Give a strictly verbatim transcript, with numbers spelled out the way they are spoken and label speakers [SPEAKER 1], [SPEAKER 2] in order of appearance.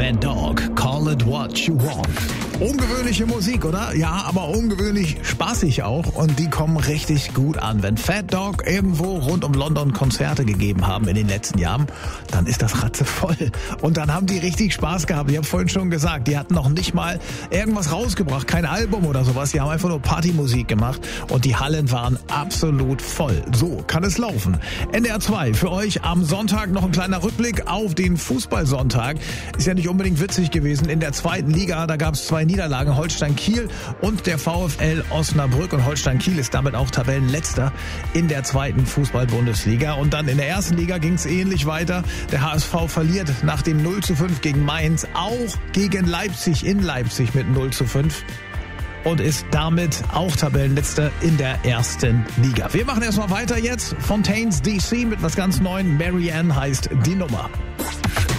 [SPEAKER 1] Mad Dog, Call It What You Want. Ungewöhnliche Musik, oder? Ja, aber ungewöhnlich spaßig auch. Und die kommen richtig gut an. Wenn Fat Dog irgendwo rund um London Konzerte gegeben haben in den letzten Jahren, dann ist das ratzevoll. Und dann haben die richtig Spaß gehabt. Ich habe vorhin schon gesagt, die hatten noch nicht mal irgendwas rausgebracht, kein Album oder sowas. Die haben einfach nur Partymusik gemacht und die Hallen waren absolut voll. So kann es laufen. N D R zwei für euch am Sonntag noch ein kleiner Rückblick auf den Fußballsonntag. Ist ja nicht unbedingt witzig gewesen. In der zweiten Liga, da gab es zwei Niederlagen, Holstein Kiel und der VfL Osnabrück. Und Holstein Kiel ist damit auch Tabellenletzter in der zweiten Fußball-Bundesliga. Und dann in der ersten Liga ging es ähnlich weiter. Der H S V verliert nach dem null zu fünf gegen Mainz, auch gegen Leipzig in Leipzig mit null zu fünf. Und ist damit auch Tabellenletzter in der ersten Liga. Wir machen erstmal weiter jetzt. Fontaines D C mit was ganz Neuem. Marianne heißt die Nummer.